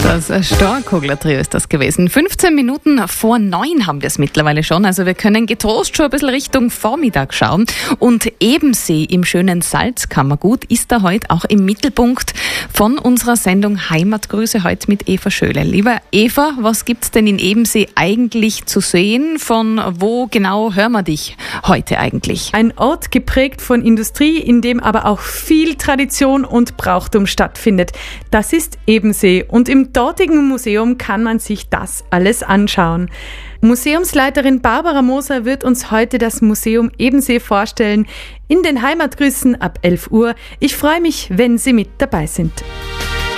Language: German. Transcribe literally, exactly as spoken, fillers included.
Das Storkogler-Trio ist das gewesen. fünfzehn Minuten vor neun haben wir es mittlerweile schon. Also wir können getrost schon ein bisschen Richtung Vormittag schauen. Und Ebensee im schönen Salzkammergut ist da heute auch im Mittelpunkt von unserer Sendung Heimatgrüße heute mit Eva Schöle. Lieber Eva, was gibt's denn in Ebensee eigentlich zu sehen? Von wo genau hören wir dich heute eigentlich? Ein Ort geprägt von Industrie, in dem aber auch viel Tradition und Brauchtum stattfindet. Das ist Ebensee und im dortigen Museum kann man sich das alles anschauen. Museumsleiterin Barbara Moser wird uns heute das Museum Ebensee vorstellen in den Heimatgrüßen ab elf Uhr. Ich freue mich, wenn Sie mit dabei sind.